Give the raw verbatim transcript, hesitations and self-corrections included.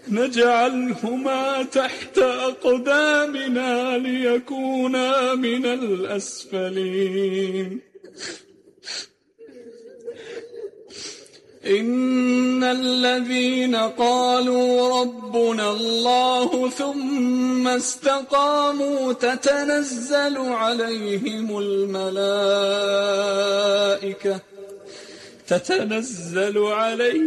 نجعلهما تحت أقدامنا ليكونا من الأسفلين إن الذين قالوا ربنا الله ثم استقاموا تتنزل عليهم الملائكة تتنزل عليهم